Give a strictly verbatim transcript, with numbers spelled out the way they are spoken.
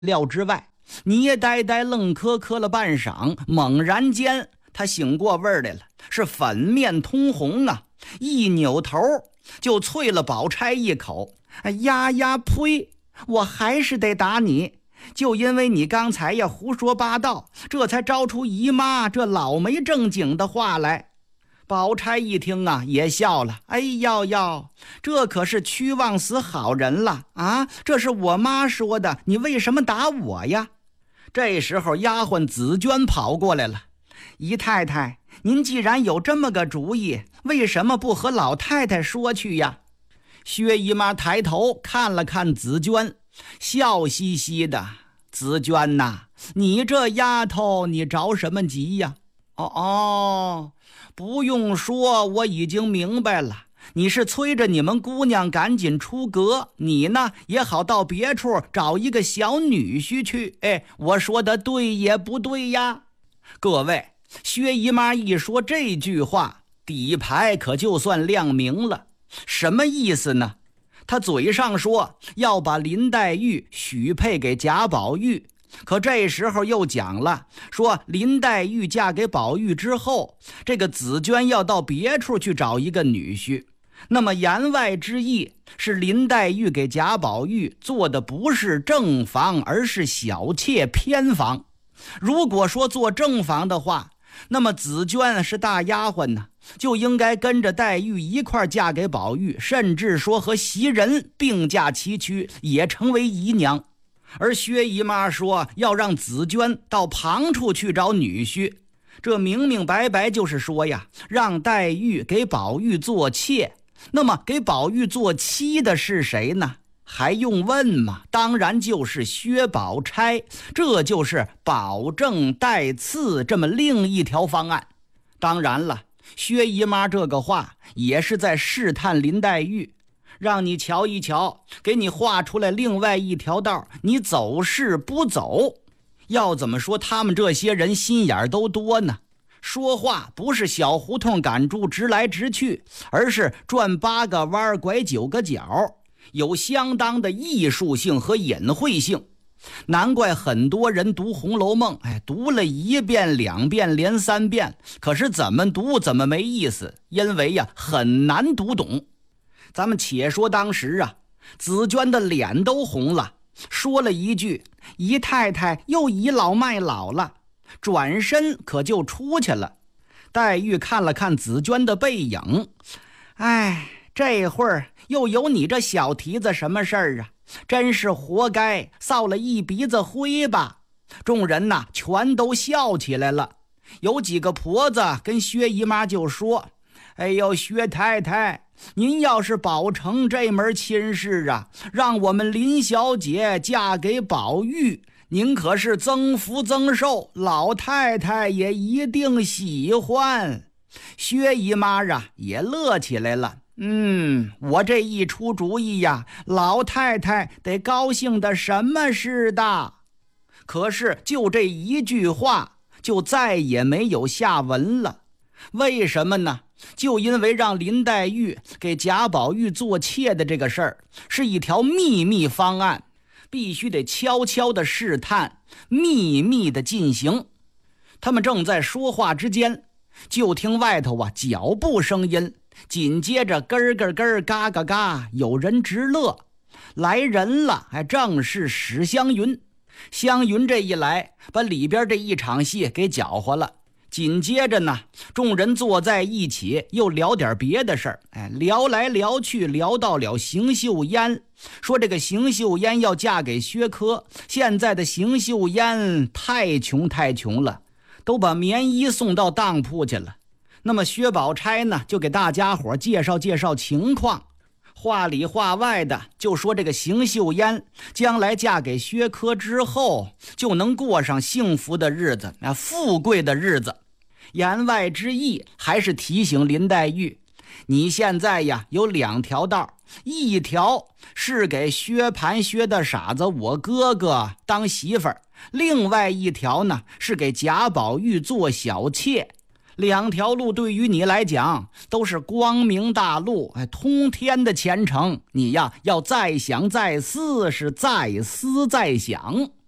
料之外，你呆呆愣磕磕了半晌，猛然间他醒过味儿来了，是粉面通红啊，一扭头就啐了宝钗一口。哎呀呀呸，我还是得打你，就因为你刚才呀胡说八道，这才招出姨妈这老没正经的话来。宝钗一听啊也笑了，哎呦呦，这可是屈枉死好人了啊，这是我妈说的，你为什么打我呀？这时候丫鬟紫娟跑过来了，姨太太，您既然有这么个主意，为什么不和老太太说去呀？薛姨妈抬头看了看紫娟，笑嘻嘻的，紫娟呐，你这丫头你着什么急呀？哦哦，不用说，我已经明白了，你是催着你们姑娘赶紧出阁，你呢也好到别处找一个小女婿去。哎，我说的对也不对呀？各位，薛姨妈一说这句话，底牌可就算亮明了。什么意思呢？她嘴上说要把林黛玉许配给贾宝玉，可这时候又讲了，说林黛玉嫁给宝玉之后，这个紫娟要到别处去找一个女婿。那么言外之意是林黛玉给贾宝玉做的不是正房，而是小妾偏房。如果说做正房的话，那么紫娟是大丫鬟呢，就应该跟着黛玉一块嫁给宝玉，甚至说和袭人并驾齐驱，也成为姨娘。而薛姨妈说要让紫娟到旁处去找女婿，这明明白白就是说呀，让黛玉给宝玉做妾。那么给宝玉做妻的是谁呢？还用问吗？当然就是薛宝钗，这就是保证带刺这么另一条方案。当然了，薛姨妈这个话也是在试探林黛玉，让你瞧一瞧，给你画出来另外一条道，你走是不走。要怎么说他们这些人心眼都多呢？说话不是小胡同赶住直来直去，而是转八个弯拐九个角，有相当的艺术性和隐晦性。难怪很多人读《红楼梦》，哎，读了一遍两遍连三遍，可是怎么读怎么没意思，因为呀很难读懂。咱们且说当时啊，紫娟的脸都红了，说了一句姨太太又倚老卖老了，转身可就出去了。黛玉看了看紫娟的背影，哎，这会儿又有你这小蹄子什么事儿啊？真是活该，臊了一鼻子灰吧。众人呐全都笑起来了。有几个婆子跟薛姨妈就说，哎呦，薛太太，您要是保成这门亲事啊，让我们林小姐嫁给宝玉，您可是增福增寿，老太太也一定喜欢。薛姨妈啊也乐起来了，嗯，我这一出主意呀，老太太得高兴的什么似的。可是就这一句话，就再也没有下文了。为什么呢？就因为让林黛玉给贾宝玉做妾的这个事儿，是一条秘密方案，必须得悄悄的试探，秘密的进行。他们正在说话之间，就听外头啊脚步声音，紧接着咯咯咯嘎嘎嘎，有人直乐。来人了，还正是史湘云。湘云这一来，把里边这一场戏给搅和了。紧接着呢，众人坐在一起又聊点别的事儿，哎，聊来聊去聊到了邢岫烟，说这个邢岫烟要嫁给薛科，现在的邢岫烟太穷太穷了，都把棉衣送到当铺去了。那么薛宝钗呢，就给大家伙介绍介绍情况，话里话外的就说这个邢岫烟将来嫁给薛科之后，就能过上幸福的日子，啊，富贵的日子。言外之意还是提醒林黛玉，你现在呀有两条道，一条是给薛蟠薛大傻子我哥哥当媳妇儿，另外一条呢是给贾宝玉做小妾。两条路对于你来讲都是光明大路，哎，通天的前程，你呀要再想再思，是再思再想。